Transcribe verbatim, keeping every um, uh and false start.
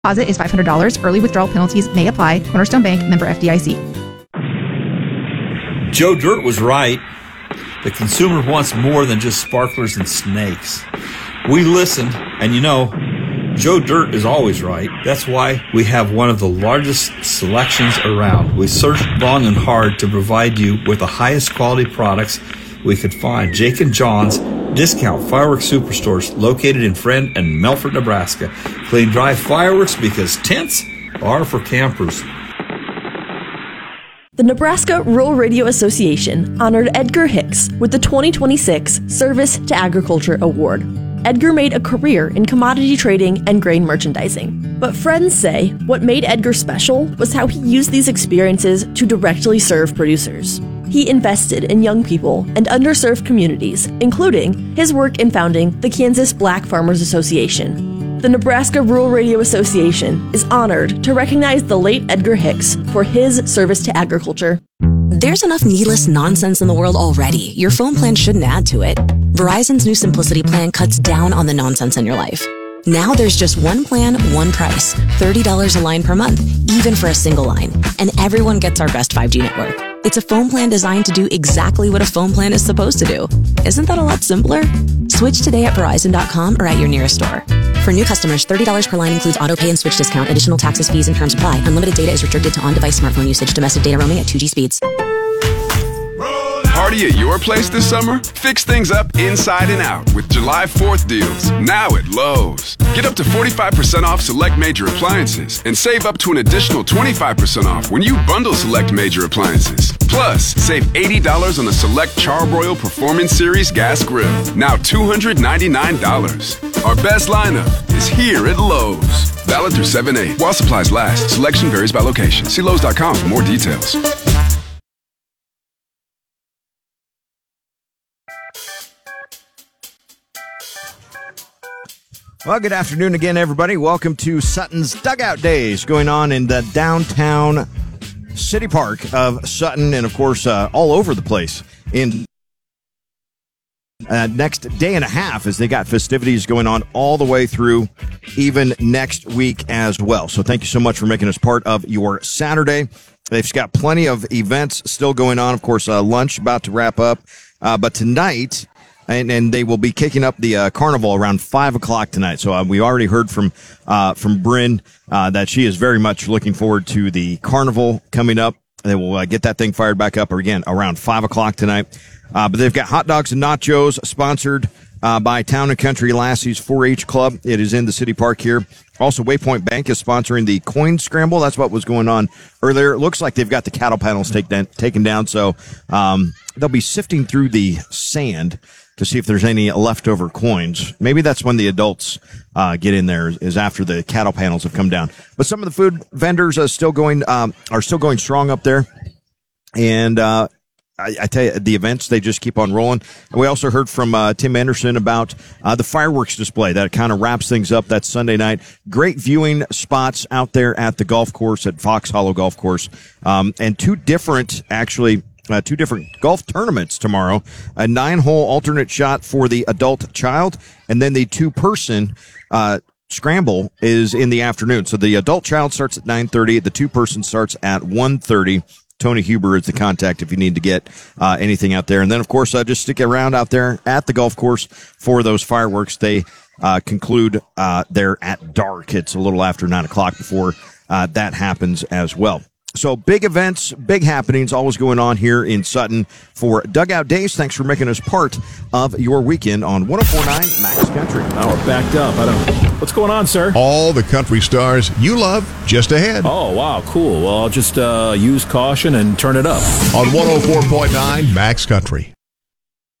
Deposit is five hundred dollars. Early withdrawal penalties may apply. Cornerstone Bank, member F D I C. Joe Dirt was right. The consumer wants more than just sparklers and snakes. We listened, and you know, Joe Dirt is always right. That's why we have one of the largest selections around. We searched long and hard to provide you with the highest quality products we could find. Jake and John's Discount Fireworks Superstores, located in Friend and Melfort, Nebraska. Clean, dry fireworks, because tents are for campers. The Nebraska Rural Radio Association honored Edgar Hicks with the twenty twenty-six Service to Agriculture Award. Edgar made a career in commodity trading and grain merchandising. But friends say what made Edgar special was how he used these experiences to directly serve producers. He invested in young people and underserved communities, including his work in founding the Kansas Black Farmers Association. The Nebraska Rural Radio Association is honored to recognize the late Edgar Hicks for his service to agriculture. There's enough needless nonsense in the world already. Your phone plan shouldn't add to it. Verizon's new Simplicity plan cuts down on the nonsense in your life. Now there's just one plan, one price, thirty dollars a line per month, even for a single line. And everyone gets our best five G network. It's a phone plan designed to do exactly what a phone plan is supposed to do. Isn't that a lot simpler? Switch today at Verizon dot com or at your nearest store. For new customers, thirty dollars per line includes auto pay and switch discount. Additional taxes, fees, and terms apply. Unlimited data is restricted to on-device smartphone usage. Domestic data roaming at two G speeds. Party at your place this summer? Fix things up inside and out with July fourth deals, now at Lowe's. Get up to forty-five percent off select major appliances and save up to an additional twenty-five percent off when you bundle select major appliances. Plus, save eighty dollars on the select Charbroil Performance Series gas grill, now two hundred ninety-nine dollars. Our best lineup is here at Lowe's. Valid through seven eight. While supplies last, selection varies by location. See Lowe's dot com for more details. Well, good afternoon again, everybody. Welcome to Sutton's Dugout Days, going on in the downtown city park of Sutton, and, of course, uh, all over the place in uh, next day and a half, as they got festivities going on all the way through even next week as well. So thank you so much for making us part of your Saturday. They've got plenty of events still going on. Of course, uh, lunch about to wrap up. Uh, but tonight... And, and they will be kicking up the uh, carnival around five o'clock tonight. So uh, we already heard from uh, from Bryn uh, that she is very much looking forward to the carnival coming up. They will uh, get that thing fired back up again around five o'clock tonight. Uh, but they've got hot dogs and nachos sponsored uh, by Town and Country Lassies four H Club. It is in the city park here. Also, Waypoint Bank is sponsoring the coin scramble. That's what was going on earlier. It looks like they've got the cattle panels take down, taken down. So um, they'll be sifting through the sand to see if there's any leftover coins. Maybe that's when the adults uh, get in there, is after the cattle panels have come down. But some of the food vendors are still going um, are still going strong up there. And uh, I, I tell you, the events, they just keep on rolling. And we also heard from uh, Tim Anderson about uh, the fireworks display that kind of wraps things up. That's Sunday night. Great viewing spots out there at the golf course, at Fox Hollow Golf Course. Um, and two different, actually, Uh, two different golf tournaments tomorrow. A nine-hole alternate shot for the adult child, and then the two-person uh, scramble is in the afternoon. So the adult child starts at nine thirty. The two-person starts at one thirty. Tony Huber is the contact if you need to get uh, anything out there. And then, of course, uh, just stick around out there at the golf course for those fireworks. They uh, conclude uh, there at dark. It's a little after nine o'clock before uh, that happens as well. So big events, big happenings, always going on here in Sutton for Dugout Days. Thanks for making us part of your weekend on one oh four point nine Max Country. Oh, we're backed up. I don't. What's going on, sir? All the country stars you love just ahead. Oh, wow, cool. Well, I'll just uh, use caution and turn it up. On one oh four point nine Max Country.